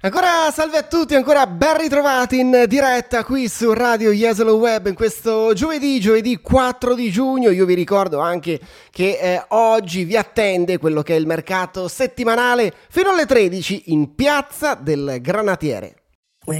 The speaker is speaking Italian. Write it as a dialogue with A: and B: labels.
A: Ancora salve a tutti, ancora ben ritrovati in diretta qui su Radio Jesolo Web in questo giovedì 4 di giugno. Io vi ricordo anche che oggi vi attende quello che è il mercato settimanale fino alle 13 in Piazza del Granatiere.